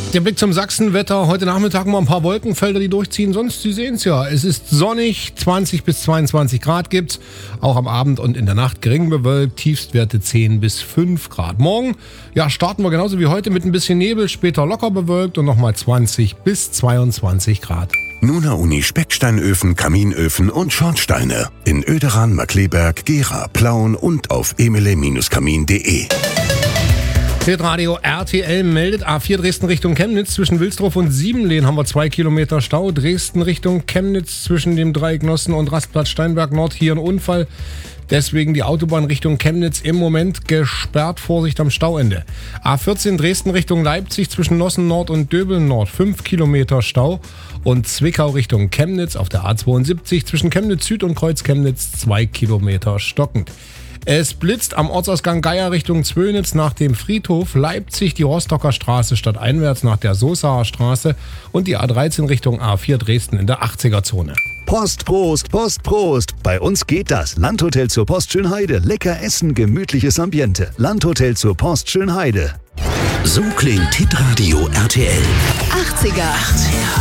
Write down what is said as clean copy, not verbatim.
Der Blick zum Sachsenwetter. Heute Nachmittag mal ein paar Wolkenfelder, die durchziehen. Sonst, Sie sehen es ja, es ist sonnig, 20 bis 22 Grad gibt's. Auch am Abend und in der Nacht gering bewölkt, Tiefstwerte 10 bis 5 Grad. Morgen, ja, starten wir genauso wie heute mit ein bisschen Nebel, später locker bewölkt und nochmal 20 bis 22 Grad. Nuna Uni Specksteinöfen, Kaminöfen und Schornsteine. In Oederan, Markleberg, Gera, Plauen und auf emile-kamin.de. Radio RTL meldet A4 Dresden Richtung Chemnitz. Zwischen Wilsdorf und Siebenlehn haben wir 2 Kilometer Stau. Dresden Richtung Chemnitz zwischen dem Dreieck Nossen und Rastplatz Steinberg Nord. Hier ein Unfall. Deswegen die Autobahn Richtung Chemnitz im Moment gesperrt. Vorsicht am Stauende. A14 Dresden Richtung Leipzig zwischen Nossen Nord und Döbeln Nord 5 Kilometer Stau. Und Zwickau Richtung Chemnitz auf der A72 zwischen Chemnitz Süd und Kreuz Chemnitz 2 Kilometer stockend. Es blitzt am Ortsausgang Geier Richtung Zwönitz nach dem Friedhof, Leipzig die Rostocker Straße stadteinwärts nach der Sosaer Straße und die A13 Richtung A4 Dresden in der 80er-Zone. Post, Prost, Post, Prost. Bei uns geht das. Landhotel zur Post Schönheide. Lecker essen, gemütliches Ambiente. Landhotel zur Post Schönheide. So klingt Hitradio RTL. 80er.